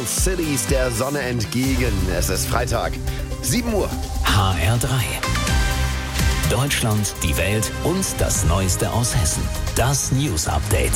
Cities der Sonne entgegen. Es ist Freitag, 7 Uhr. HR3. Deutschland, die Welt und das Neueste aus Hessen. Das News Update.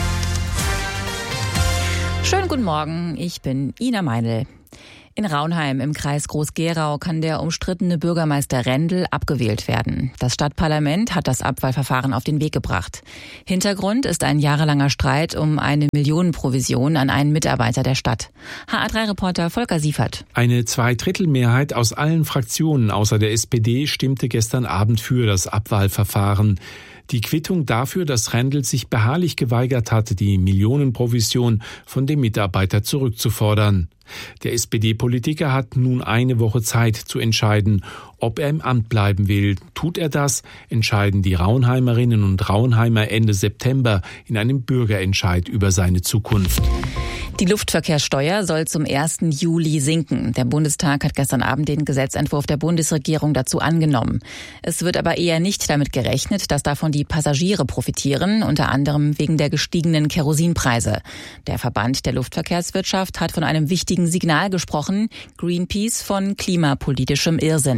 Schönen guten Morgen, ich bin Ina Meinl. In Raunheim im Kreis Groß-Gerau kann der umstrittene Bürgermeister Rendel abgewählt werden. Das Stadtparlament hat das Abwahlverfahren auf den Weg gebracht. Hintergrund ist ein jahrelanger Streit um eine Millionenprovision an einen Mitarbeiter der Stadt. HR3-Reporter Volker Siefert. Eine Zweidrittelmehrheit aus allen Fraktionen außer der SPD stimmte gestern Abend für das Abwahlverfahren. Die Quittung dafür, dass Rendel sich beharrlich geweigert hatte, die Millionenprovision von dem Mitarbeiter zurückzufordern. Der SPD-Politiker hat nun eine Woche Zeit zu entscheiden, ob er im Amt bleiben will. Tut er das, entscheiden die Raunheimerinnen und Raunheimer Ende September in einem Bürgerentscheid über seine Zukunft. Die Luftverkehrssteuer soll zum 1. Juli sinken. Der Bundestag hat gestern Abend den Gesetzentwurf der Bundesregierung dazu angenommen. Es wird aber eher nicht damit gerechnet, dass davon die Passagiere profitieren, unter anderem wegen der gestiegenen Kerosinpreise. Der Verband der Luftverkehrswirtschaft hat von einem wichtigen Signal gesprochen, Greenpeace von klimapolitischem Irrsinn.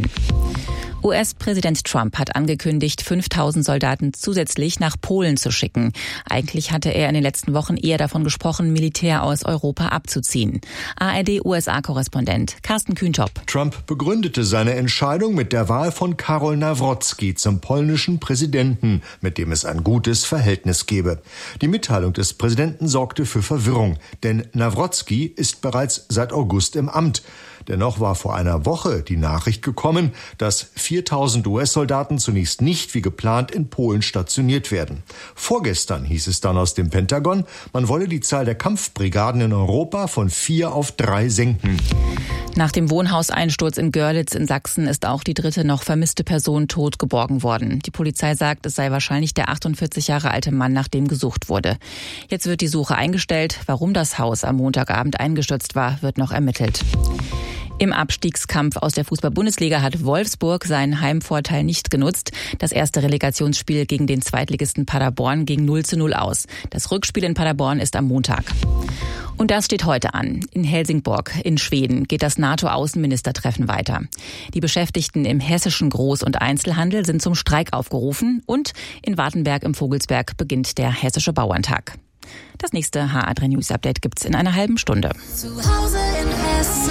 US-Präsident Trump hat angekündigt, 5.000 Soldaten zusätzlich nach Polen zu schicken. Eigentlich hatte er in den letzten Wochen eher davon gesprochen, Militär aus Europa abzuziehen. ARD-USA-Korrespondent Carsten Kühntop. Trump begründete seine Entscheidung mit der Wahl von Karol Nawrocki zum polnischen Präsidenten, mit dem es ein gutes Verhältnis gebe. Die Mitteilung des Präsidenten sorgte für Verwirrung, denn Nawrocki ist bereits seit August im Amt. Dennoch war vor einer Woche die Nachricht gekommen, dass 4.000 US-Soldaten zunächst nicht wie geplant in Polen stationiert werden. Vorgestern hieß es dann aus dem Pentagon, man wolle die Zahl der Kampfbrigaden in Europa von 4 auf 3 senken. Nach dem Wohnhauseinsturz in Görlitz in Sachsen ist auch die dritte noch vermisste Person tot geborgen worden. Die Polizei sagt, es sei wahrscheinlich der 48 Jahre alte Mann, nach dem gesucht wurde. Jetzt wird die Suche eingestellt. Warum das Haus am Montagabend eingestürzt war, wird noch ermittelt. Im Abstiegskampf aus der Fußball-Bundesliga hat Wolfsburg seinen Heimvorteil nicht genutzt. Das erste Relegationsspiel gegen den Zweitligisten Paderborn ging 0:0 aus. Das Rückspiel in Paderborn ist am Montag. Und das steht heute an. In Helsingborg in Schweden geht das NATO-Außenministertreffen weiter. Die Beschäftigten im hessischen Groß- und Einzelhandel sind zum Streik aufgerufen und in Wartenberg im Vogelsberg beginnt der Hessische Bauerntag. Das nächste HR3 News Update gibt's in einer halben Stunde. Zu Hause in Hessen.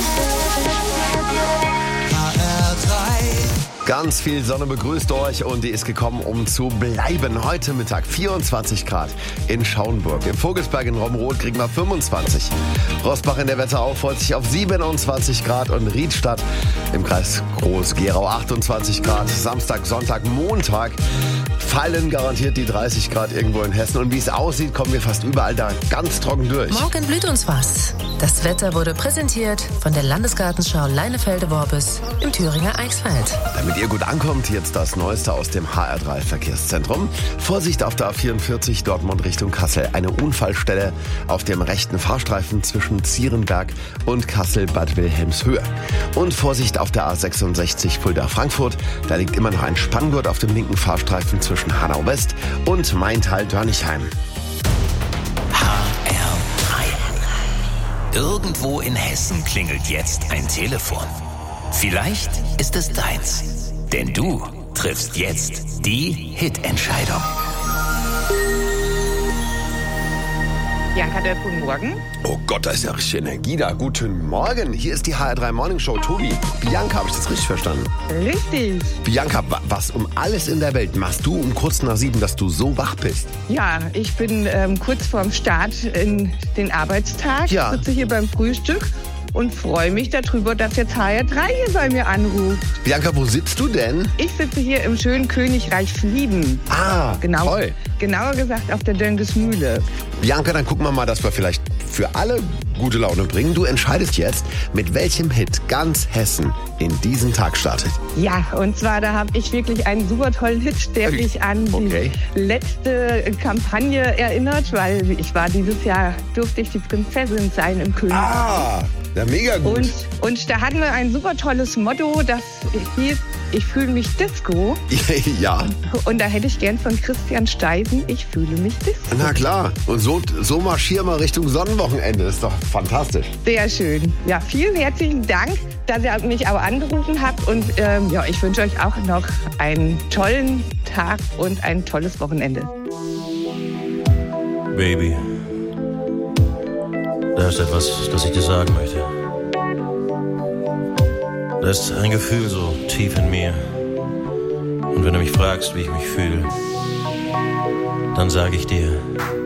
Ganz viel Sonne begrüßt euch und die ist gekommen, um zu bleiben. Heute Mittag 24 Grad in Schauenburg. Im Vogelsberg in Romrod kriegen wir 25. Rosbach in der Wetterau freut sich auf 27 Grad und Riedstadt im Kreis Groß-Gerau 28 Grad. Samstag, Sonntag, Montag fallen garantiert die 30 Grad irgendwo in Hessen. Und wie es aussieht, kommen wir fast überall da ganz trocken durch. Morgen blüht uns was. Das Wetter wurde präsentiert von der Landesgartenschau Leinefelde-Worbis im Thüringer Eichsfeld. Damit ihr gut ankommt, jetzt das Neueste aus dem HR3 Verkehrszentrum. Vorsicht auf der A44 Dortmund Richtung Kassel. Eine Unfallstelle auf dem rechten Fahrstreifen zwischen Zierenberg und Kassel-Bad Wilhelmshöhe. Und Vorsicht auf der A66 Fulda-Frankfurt. Da liegt immer noch ein Spanngurt auf dem linken Fahrstreifen zwischen Hanau-West und Maintal-Dörnichheim. Irgendwo in Hessen klingelt jetzt ein Telefon. Vielleicht ist es deins. Denn du triffst jetzt die Hit-Entscheidung. Bianca Dörp, guten Morgen. Oh Gott, da ist ja richtig Energie da. Guten Morgen, hier ist die HR3 Morning Show. Tobi, Bianca, habe ich das richtig verstanden? Richtig. Bianca, was um alles in der Welt machst du um kurz nach 7, dass du so wach bist? Ja, ich bin kurz vorm Start in den Arbeitstag. Ja. Sitze hier beim Frühstück und freue mich darüber, dass jetzt HR3 hier bei mir anruft. Bianca, wo sitzt du denn? Ich sitze hier im schönen Königreich Flieden. Ah, genau, toll. Genauer gesagt auf der Döngesmühle. Bianca, dann gucken wir mal, dass wir vielleicht für alle gute Laune bringen. Du entscheidest jetzt, mit welchem Hit ganz Hessen in diesen Tag startet. Ja, und zwar, da habe ich wirklich einen super tollen Hit, der mich an die letzte Kampagne erinnert, weil dieses Jahr durfte ich die Prinzessin sein im Königreich. Ah, ja, mega gut. Und da hatten wir ein super tolles Motto, das hieß Ich fühle mich Disco. Ja. Und da hätte ich gern von Christian Steisen, ich fühle mich Disco. Na klar. Und so marschieren wir Richtung Sonnenwochenende. Ist doch fantastisch. Sehr schön. Ja, vielen herzlichen Dank, dass ihr mich auch angerufen habt. Und ich wünsche euch auch noch einen tollen Tag und ein tolles Wochenende. Baby, da ist etwas, das ich dir sagen möchte. Da ist ein Gefühl so tief in mir. Und wenn du mich fragst, wie ich mich fühle, dann sage ich dir,